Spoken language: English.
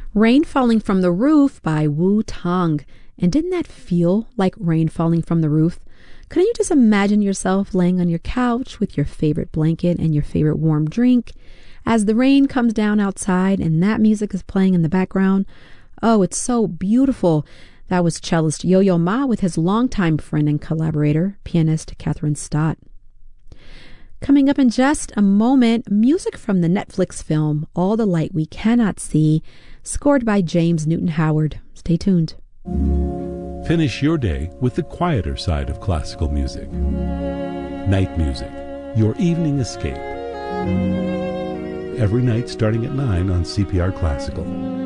Rain Falling from the Roof by Wu Tang. And didn't that feel like rain falling from the roof? Couldn't you just imagine yourself laying on your couch with your favorite blanket and your favorite warm drink as the rain comes down outside and that music is playing in the background? Oh, it's so beautiful. That was cellist Yo-Yo Ma with his longtime friend and collaborator, pianist Catherine Stott. Coming up in just a moment, music from the Netflix film All the Light We Cannot See, scored by James Newton Howard. Stay tuned. Finish your day with the quieter side of classical music. Night music, your evening escape. Every night starting at 9 on CPR Classical.